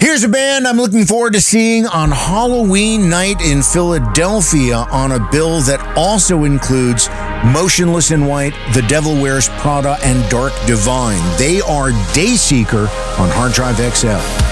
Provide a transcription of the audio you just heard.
Here's a band I'm looking forward to seeing on Halloween night in Philadelphia on a bill that also includes Motionless in White, The Devil Wears Prada, and Dark Divine. They are Dayseeker on Hard Drive XL.